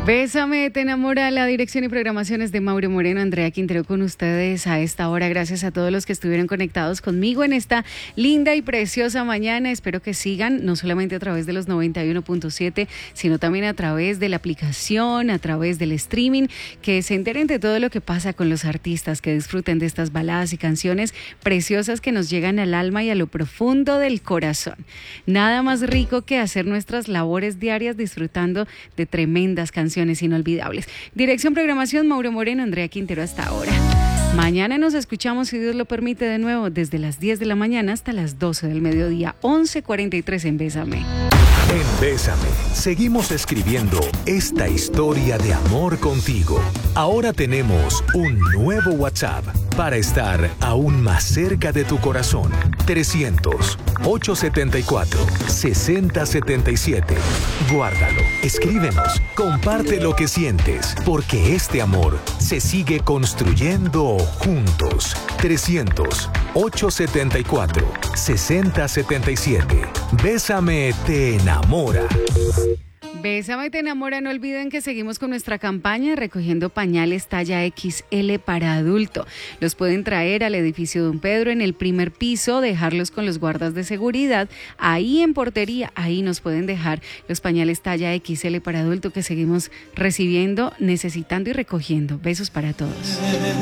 Bésame, te enamora. La dirección y programaciones de Mauro Moreno, Andrea Quintero con ustedes a esta hora. Gracias a todos los que estuvieron conectados conmigo en esta linda y preciosa mañana. Espero que sigan, no solamente a través de los 91.7, sino también a través de la aplicación, a través del streaming, que se enteren de todo lo que pasa con los artistas, que disfruten de estas baladas y canciones preciosas que nos llegan al alma y a lo profundo del corazón. Nada más rico que hacer nuestras labores diarias disfrutando de tremendas canciones inolvidables. Dirección, programación, Mauro Moreno, Andrea Quintero hasta ahora. Mañana nos escuchamos, si Dios lo permite, de nuevo desde las 10 de la mañana hasta las 12 del mediodía, 11:43 en Bésame. En Bésame, seguimos escribiendo esta historia de amor contigo. Ahora tenemos un nuevo WhatsApp para estar aún más cerca de tu corazón. 300-874-6077. Guárdalo, escríbenos, comparte lo que sientes, porque este amor se sigue construyendo juntos. 300-874-6077. Bésame, te enamora. Bésame, te enamora. No olviden que seguimos con nuestra campaña recogiendo pañales talla XL para adulto. Los pueden traer al edificio Don Pedro en el primer piso, dejarlos con los guardas de seguridad. Ahí en portería, ahí nos pueden dejar los pañales talla XL para adulto que seguimos recibiendo, necesitando y recogiendo. Besos para todos.